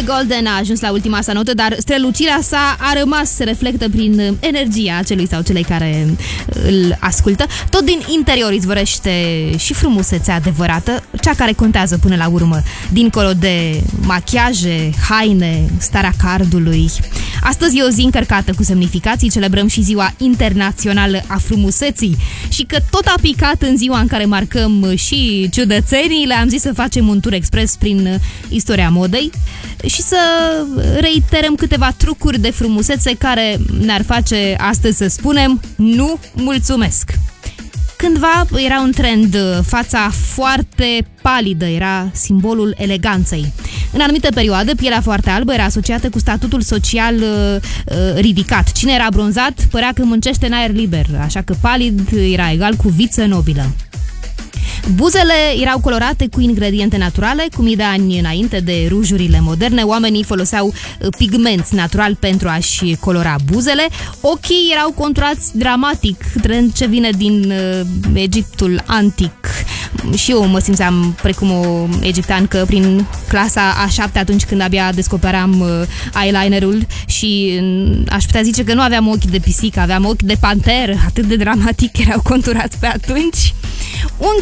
Ellie Goulding a ajuns la ultima sa notă, dar strălucirea sa a rămas să reflectă prin energia celui sau celei care îl ascultă. Tot din interior izvorăște și frumusețea adevărată, cea care contează până la urmă, dincolo de machiaje, haine, starea cardului. Astăzi e o zi încărcată cu semnificații, celebrăm și Ziua Internațională a Frumuseții și că tot a picat în ziua în care marcăm și ciudățenii, am zis să facem un tur expres prin istoria modei și să reiterăm câteva trucuri de frumusețe care ne-ar face astăzi să spunem nu mulțumesc. Cândva era un trend, fața foarte palidă era simbolul eleganței. În anumite perioade, pielea foarte albă era asociată cu statutul social ridicat. Cine era bronzat părea că muncește în aer liber, așa că palid era egal cu viță nobilă. Buzele erau colorate cu ingrediente naturale, cu mii de ani înainte de rujurile moderne, oamenii foloseau pigmenți natural pentru a-și colora buzele. Ochii erau conturați dramatic, trend ce vine din Egiptul antic. Și eu mă simțeam precum o egipteancă prin clasa a 7, atunci când abia descoperam eyelinerul și aș putea zice că nu aveam ochi de pisică, aveam ochi de panteră, atât de dramatic erau conturați pe atunci.